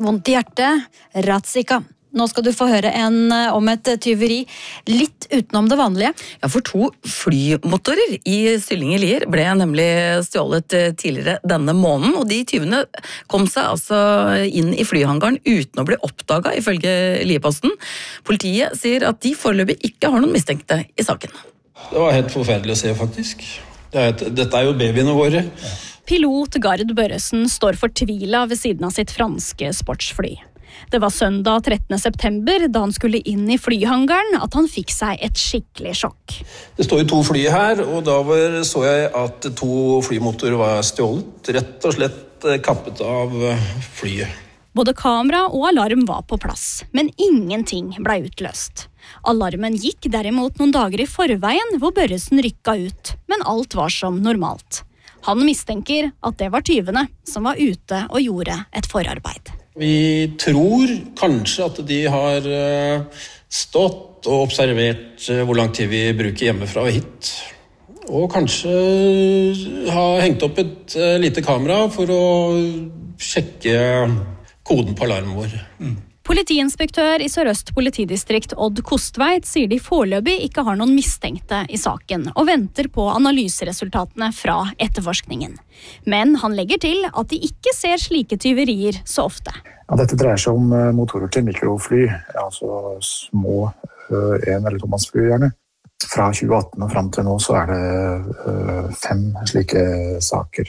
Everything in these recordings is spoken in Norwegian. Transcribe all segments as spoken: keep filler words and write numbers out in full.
Vondt i hjertet, Ratsika. Nå skal du få høre en om et tyveri litt utenom det vanlige. Ja, for to flymotorer i Sylling i Lier ble nemlig stjålet tidligere denne måneden, og de tyvene kom seg altså inn i flyhangaren uten å bli oppdaget, ifølge Lierposten. Politiet sier at de foreløpig ikke har noen mistenkte i saken. Det var helt forferdelig å se, faktisk. Det er et, dette er jo babyene våre. Pilot Gard Børresen står fortvilet ved siden av sitt franske sportsfly. Det var søndag trettende september, da han skulle inn i flyhangaren, at han fikk seg et skikkelig sjokk. Det står jo to fly her, og da var, så jeg at to flymotorer var stjålet, rett og slett kappet av flyet. Både kamera og alarm var på plass, men ingenting ble utløst. Alarmen gikk derimot noen dager i forveien, hvor Børresen rykka ut, men alt var som normalt. Han mistenker at det var tyvene som var ute og gjorde et forarbeid. Vi tror kanskje at de har stått og observert hvor lang tid vi bruker hjemmefra og hit. Og kanskje har hengt opp et lite kamera for å sjekke koden på alarmen vår. Mm. Politiinspektør i Sør-Øst politidistrikt Odd Kostveit sier de foreløpig ikke har noen mistenkte i saken, og venter på analyseresultatene fra etterforskningen. Men han legger til at de ikke ser slike tyverier så ofte. Ja, dette dreier seg om motorer til mikrofly, altså små en- eller tomannsfly gjerne. Fra tjue atten og frem til nå så er det fem slike saker.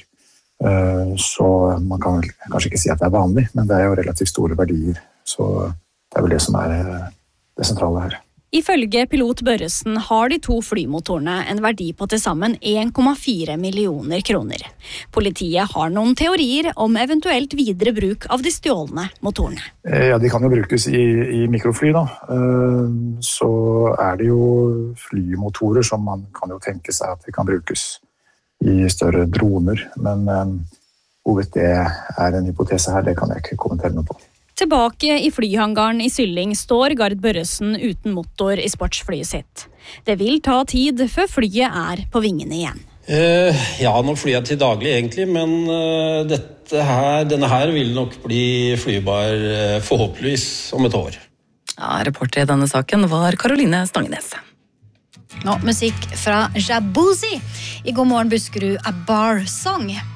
Så man kan vel kanskje ikke si at det er vanlig, men det er jo relativt store verdier. Så det er vel det som er det sentrale her. Ifølge pilot Børresen har de to flymotorene en verdi på til sammen en komma fire millioner kroner. Politiet har noen teorier om eventuelt videre bruk av de stjålne motorene. Ja, de kan jo brukes i, i mikrofly da. Så er det jo flymotorer som man kan jo tenke seg at de kan brukes i større droner. Men hvorvidt det er en hypotese her, det kan jeg ikke kommentere noe på. Tilbake i flyhangaren i Sylling står Gard Børresen uten motor i sportsflyet sitt. Det vil ta tid før flyet er på vingene igjen. Eh, ja, nå flyr jeg til daglig egentlig, men uh, dette her, denne her vil nok bli flybar uh, forhåpentligvis om et år. Ja, reporter i denne saken var Karoline Stangenes. Nå, musikk fra Jabuzi. I God morgen Buskerud, A Bar Song.